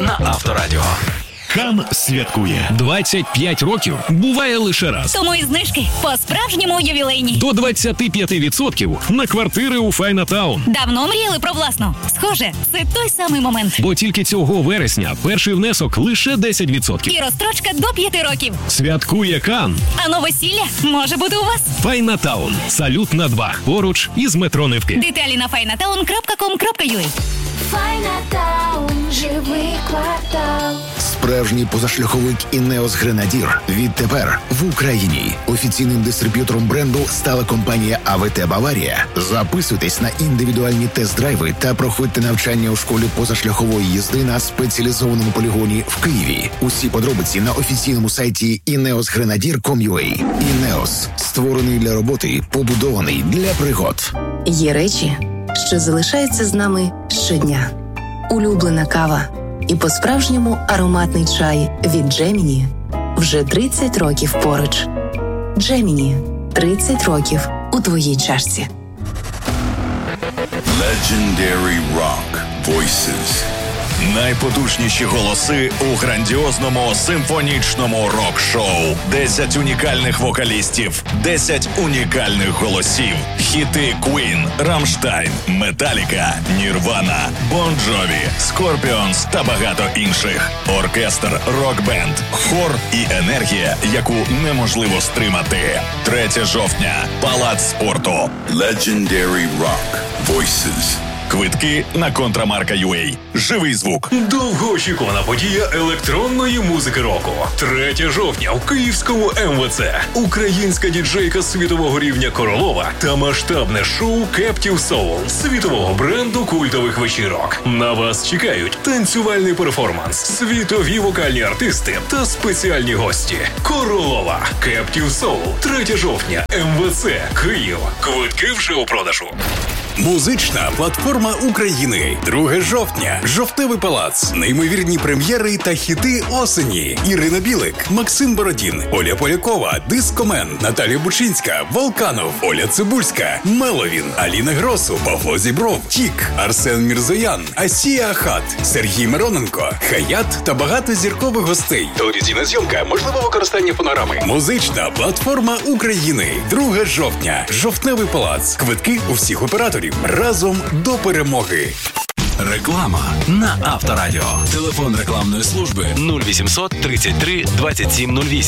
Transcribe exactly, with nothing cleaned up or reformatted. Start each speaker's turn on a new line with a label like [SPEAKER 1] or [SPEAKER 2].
[SPEAKER 1] на Авторадіо.
[SPEAKER 2] Кан святкує. двадцять п'ять років буває лише раз.
[SPEAKER 3] Тому і знижки по-справжньому ювілейні.
[SPEAKER 2] До двадцять п'ять відсотків на квартири у Файнатаун.
[SPEAKER 3] Давно мріяли про власну? Схоже, це той самий момент.
[SPEAKER 2] Бо тільки цього вересня перший внесок лише десять відсотків.
[SPEAKER 3] І розстрочка до п'яти років.
[SPEAKER 2] Святкує Кан.
[SPEAKER 3] А новосілля може бути у вас.
[SPEAKER 2] Файнатаун. Салют на два. Поруч із метро Невки.
[SPEAKER 3] Деталі на файнатаун крапка ком крапка ю а.
[SPEAKER 4] Файнатаун, живий квартал.
[SPEAKER 5] Справжній позашляховик Інеос Гренадір відтепер в Україні. Офіційним дистриб'ютором бренду стала компанія АВТ Баварія. Записуйтесь на індивідуальні тест-драйви та проходьте навчання у школі позашляхової їзди на спеціалізованому полігоні в Києві. Усі подробиці на офіційному сайті інеос гренадір крапка ком крапка ю а. Інеос – створений для роботи, побудований для пригод.
[SPEAKER 6] Є речі, що залишаються з нами щодня. Улюблена кава і по-справжньому ароматний чай від Джеміні вже тридцять років поруч. Джеміні – тридцять років у твоїй чашці.
[SPEAKER 7] Legendary Rock Voices. Найпотужніші голоси у грандіозному симфонічному рок-шоу. Десять унікальних вокалістів, десять унікальних голосів. Хіти Queen, Rammstein, Metallica, Nirvana, Bon Jovi, Scorpions та багато інших. Оркестр, рок-бенд, хор і енергія, яку неможливо стримати. третього жовтня. Палац спорту. Legendary Rock Voices. Квитки на контрамарка крапка ю а. Живий звук.
[SPEAKER 8] Довгоочікувана подія електронної музики року. третього жовтня у Київському ем ве це. Українська діджейка світового рівня Королова та масштабне шоу Captive Soul світового бренду культових вечірок. На вас чекають танцювальний перформанс, світові вокальні артисти та спеціальні гості. Королова. Captive Soul. третього жовтня. ем ве це. Київ. Квитки вже у продажу.
[SPEAKER 9] Музична платформа України. друге жовтня. Жовтневий палац. Неймовірні прем'єри та хіти осені. Ірина Білик, Максим Бородін, Оля Полякова, Дискомен, Наталія Бучинська, Волканов, Оля Цибульська, Меловін, Аліна Гросу, Павло Зібров, Тік, Арсен Мірзоян, Асія Ахат, Сергій Мироненко, Хаят та багато зіркових гостей. Телевізійна зйомка, можливо використання фонограми. Музична платформа України. друге жовтня. Жовтневий палац. Квитки у всіх операторів. Разом до перемоги.
[SPEAKER 1] Реклама на Авторадіо. Телефон рекламної служби нуль вісімсот тридцять три двадцять сім нуль вісім.